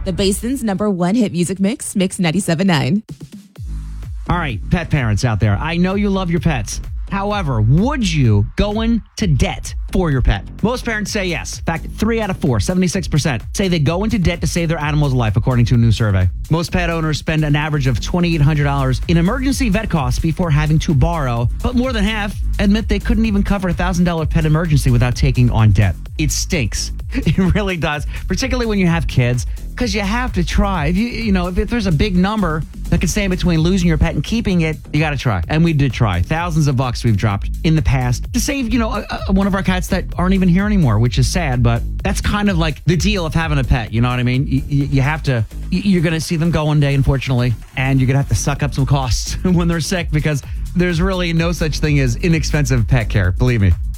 The Basin's #1 hit music mix, Mix 97.9. All right, pet parents out there, I know you love your pets. However, would you go into debt for your pet? Most parents say yes. In fact, 3 out of 4, 76%, say they go into debt to save their animal's life, according to a new survey. Most pet owners spend an average of $2,800 in emergency vet costs before having to borrow, but more than half admit they couldn't even cover a $1,000 pet emergency without taking on debt. It stinks. It really does, particularly when you have kids, because you have to try. If there's a big number that can stand between losing your pet and keeping it, you got to try. And we did try. Thousands of bucks we've dropped in the past to save, one of our cats that aren't even here anymore, which is sad, but that's kind of like the deal of having a pet. You know what I mean? You have to, you're going to see them go one day, unfortunately, and you're going to have to suck up some costs when they're sick, because there's really no such thing as inexpensive pet care. Believe me.